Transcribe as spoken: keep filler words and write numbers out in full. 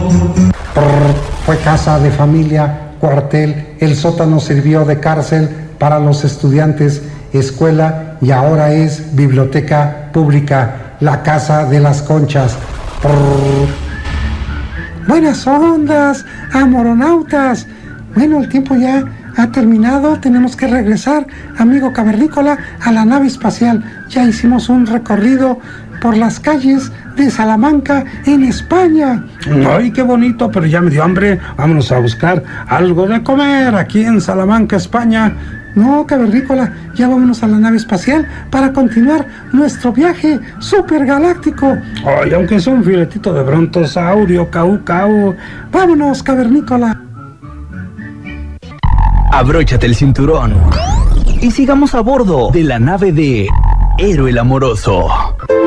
Fue casa de familia, cuartel, el sótano sirvió de cárcel para los estudiantes, escuela y ahora es biblioteca pública, la Casa de las Conchas. Buenas ondas, amoronautas. Bueno, el tiempo ya ha terminado, tenemos que regresar, amigo cavernícola, a la nave espacial. Ya hicimos un recorrido por las calles de Salamanca en España. Ay, qué bonito, pero ya me dio hambre. Vámonos a buscar algo de comer aquí en Salamanca, España. No, cavernícola, ya vámonos a la nave espacial para continuar nuestro viaje supergaláctico. Ay, aunque sea un filetito de brontosaurio, cau cau. Vámonos, cavernícola. Abróchate el cinturón y sigamos a bordo de la nave de Héroe el Amoroso.